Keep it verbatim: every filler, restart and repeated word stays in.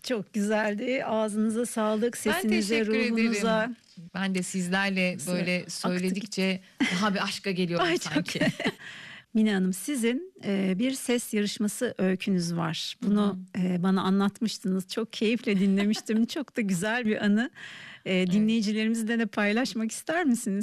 Çok güzeldi. Ağzınıza sağlık, Ben sesinize, teşekkür ruhunuza. ederim. Ben de sizlerle Nasıl böyle aktı söyledikçe daha bir aşka geliyorum Ay, çok sanki. Mine Hanım, sizin e, bir ses yarışması öykünüz var. Bunu e, bana anlatmıştınız. Çok keyifle dinlemiştim. Çok da güzel bir anı. E, dinleyicilerimizle de paylaşmak ister misiniz?